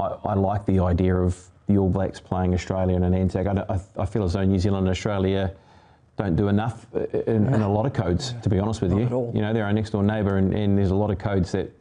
I like the idea of the All Blacks playing Australia in an Anzac. I feel as though New Zealand and Australia don't do enough in a lot of codes, to be honest with you. Not at all. You know, they're our next door neighbour, and there's a lot of codes that